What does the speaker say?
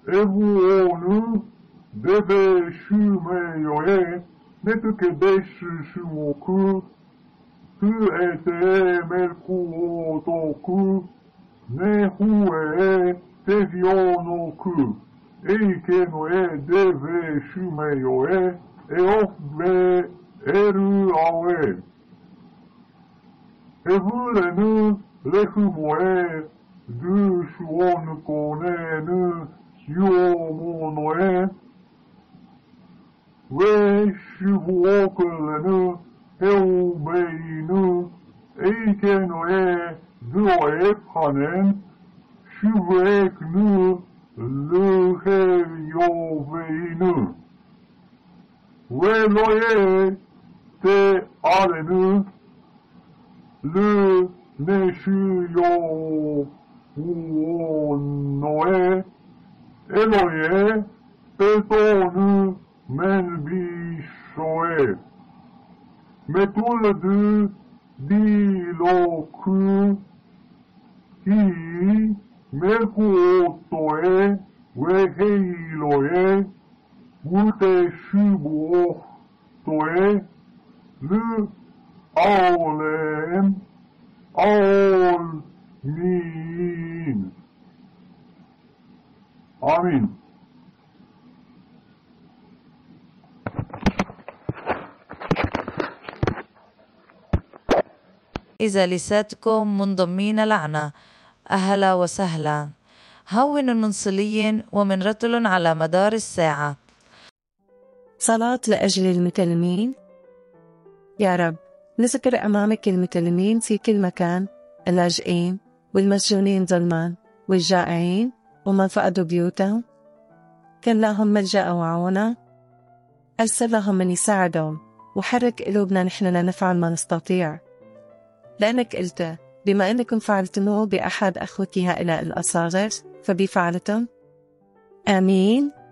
evuonu debe shumeyoe, netuke deshu shumoku, tu ete melku otoku, nehue tevionoku, eike no e deve shumeyoe, eofbe eru awe. Evulenu lefumoe, du shuon konenu, yuomonoe, we shuvuokulenu, eubeinu, eikenoe, duoepanen, shuveknu, luheyoveinu. We loye te alenu, le neshuyo uonoe, eloye petonu menbishoe. Metuldu diloku hi mekuotoe weheiloe ute shubo toe lu aulem aulmin. Amin. إذا لساتكم منضمين لنا، أهلا وسهلا. هون منصلي ومن رتل على مدار الساعة. صلاة لأجل المتلمين. يا رب، نذكر أمامك المتلمين في كل مكان، اللاجئين والمسجونين ظلما والجائعين ومن فقدوا بيوتهم. كن لهم ملجأ وعونة، أرسل لهم من يساعدهم، وحرك قلوبنا نحن لنفعل ما نستطيع، لأنك قلت بما أنكم فعلتموه بأحد أخوتي هؤلاء الأصاغر فبي فعلتم. آمين.